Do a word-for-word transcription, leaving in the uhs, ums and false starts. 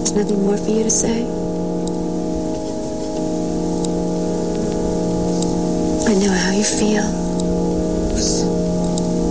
Nothing more for you to say? I know how you feel.